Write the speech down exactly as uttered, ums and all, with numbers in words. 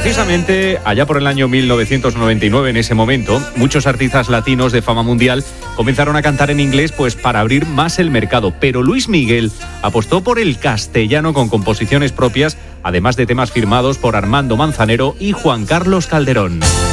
precisamente allá por el año mil novecientos noventa y nueve, en ese momento, muchos artistas latinos de fama mundial comenzaron a cantar en inglés pues para abrir más el mercado. Pero Luis Miguel apostó por el castellano con composiciones propias, además de temas firmados por Armando Manzanero y Juan Carlos Calderón.